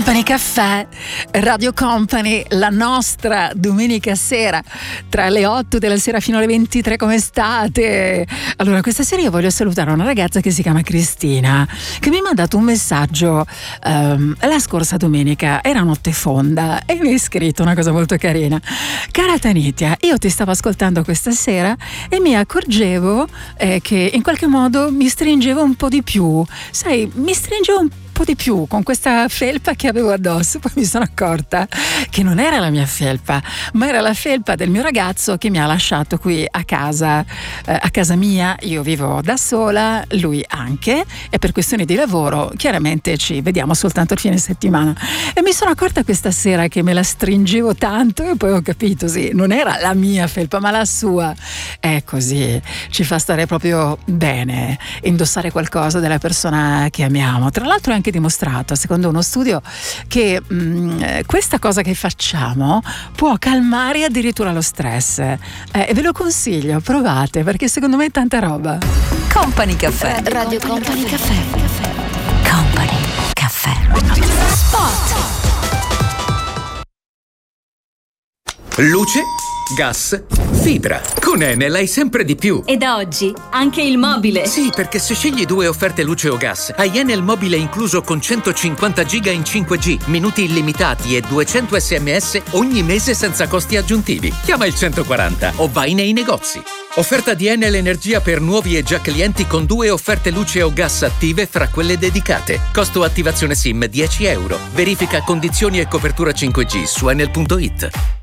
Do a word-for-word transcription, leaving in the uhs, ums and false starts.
Company Caffè, Radio Company, la nostra domenica sera tra le otto della sera fino alle ventitré. Come state? Allora, questa sera io voglio salutare una ragazza che si chiama Cristina, che mi ha mandato un messaggio um, la scorsa domenica, era notte fonda, e mi ha scritto una cosa molto carina. Cara Tanitia, io ti stavo ascoltando questa sera e mi accorgevo eh, che in qualche modo mi stringevo un po' di più, sai, mi stringevo un po' di più con questa felpa che avevo addosso. Poi mi sono accorta che non era la mia felpa, ma era la felpa del mio ragazzo che mi ha lasciato qui a casa, eh, a casa mia. Io vivo da sola, lui anche, e per questioni di lavoro chiaramente ci vediamo soltanto il fine settimana. E mi sono accorta questa sera che me la stringevo tanto, e poi ho capito, sì, non era la mia felpa ma la sua. È così, ci fa stare proprio bene indossare qualcosa della persona che amiamo. Tra l'altro è anche dimostrato, secondo uno studio, che mh, questa cosa che facciamo può calmare addirittura lo stress, eh, e ve lo consiglio, provate, perché secondo me è tanta roba. Company Caffè. Radio Company Caffè. Company Caffè. Spot. Luce, gas, fibra. Con Enel hai sempre di più. E da oggi anche il mobile. Sì, perché se scegli due offerte luce o gas, hai Enel mobile incluso con centocinquanta giga in cinque G, minuti illimitati e duecento sms ogni mese senza costi aggiuntivi. Chiama il centoquaranta o vai nei negozi. Offerta di Enel Energia per nuovi e già clienti con due offerte luce o gas attive fra quelle dedicate. Costo attivazione SIM dieci euro. Verifica condizioni e copertura cinque G su enel punto it.